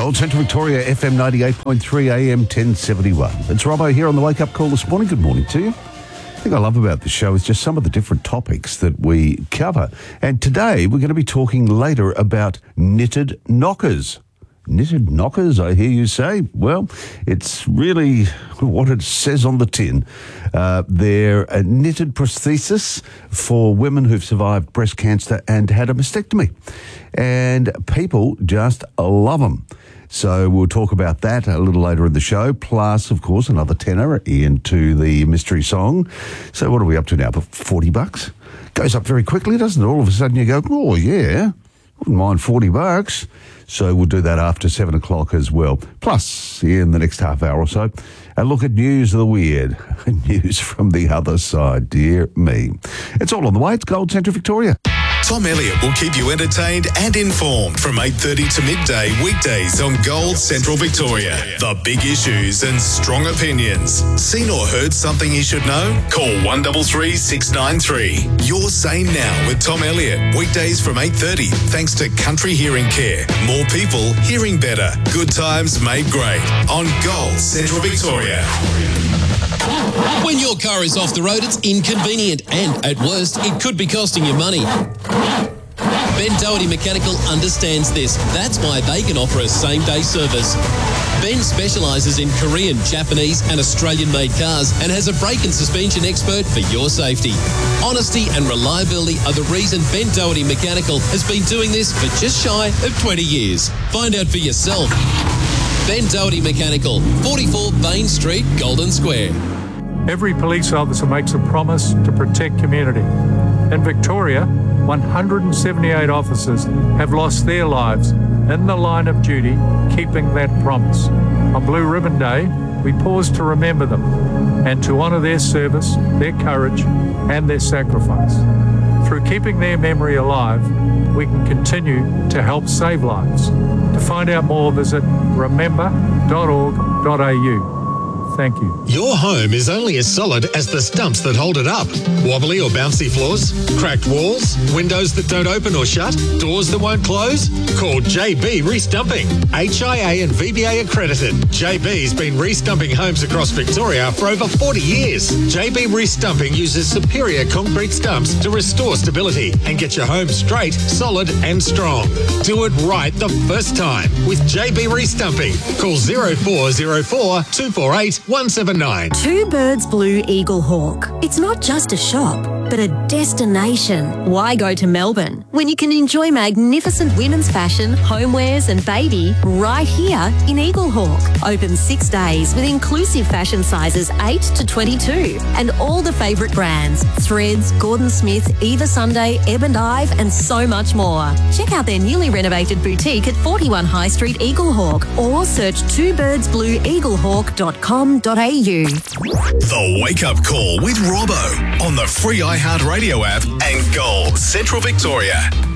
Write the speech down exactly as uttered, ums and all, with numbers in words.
Gold Central Victoria, F M ninety-eight point three, A M ten seventy-one. It's Robbo here on the Wake Up Call this morning. Good morning to you. The thing I love about the show is just some of the different topics that we cover. And today we're going to be talking later about knitted knockers. Knitted knockers, I hear you say? Well, it's really what it says on the tin. Uh, they're a knitted prosthesis for women who've survived breast cancer and had a mastectomy. And people just love them. So we'll talk about that a little later in the show, plus, of course, another tenner into the mystery song. So what are we up to now? forty bucks? Goes up very quickly, doesn't it? All of a sudden you go, oh, yeah, wouldn't mind forty bucks. So we'll do that after seven o'clock as well. Plus, in the next half hour or so, a look at news of the weird. News from the other side, dear me. It's all on the way. It's Gold Central Victoria. Tom Elliott will keep you entertained and informed from eight thirty to midday weekdays on Gold Central Victoria. The big issues and strong opinions. Seen or heard something you should know? Call one three three, six nine three. You're Sane Now with Tom Elliott. Weekdays from eight thirty thanks to Country Hearing Care. More people hearing better. Good times made great on Gold Central Victoria. When your car is off the road, it's inconvenient and, at worst, it could be costing you money. Ben Doherty Mechanical understands this. That's why they can offer a same-day service. Ben specialises in Korean, Japanese and Australian-made cars and has a brake and suspension expert for your safety. Honesty and reliability are the reason Ben Doherty Mechanical has been doing this for just shy of twenty years. Find out for yourself. Ben Doherty Mechanical, forty-four Bain Street, Golden Square. Every police officer makes a promise to protect community. In Victoria, one hundred seventy-eight officers have lost their lives in the line of duty, keeping that promise. On Blue Ribbon Day, we pause to remember them and to honour their service, their courage and their sacrifice. Through keeping their memory alive, we can continue to help save lives. To find out more, visit remember dot org dot a u. Thank you. Your home is only as solid as the stumps that hold it up. Wobbly or bouncy floors? Cracked walls? Windows that don't open or shut? Doors that won't close? Call J B Restumping. H I A and V B A accredited. J B's been restumping homes across Victoria for over forty years. J B Restumping uses superior concrete stumps to restore stability and get your home straight, solid and strong. Do it right the first time with J B Restumping. Call zero four zero four, two four eight, one seven nine. Two Birds Blue Eagle Hawk. It's not just a shop, but a destination. Why go to Melbourne when you can enjoy magnificent women's fashion, homewares and baby right here in Eagle Hawk? Open six days with inclusive fashion sizes eight to twenty-two and all the favourite brands, Threads, Gordon Smith, Eva Sunday, Ebb and Ive and so much more. Check out their newly renovated boutique at forty-one High Street, Eagle Hawk, or search two birds blue eagle hawk dot com dot a u. The Wake Up Call with Robbo on the free iHeartRadio app and Gold Central Victoria.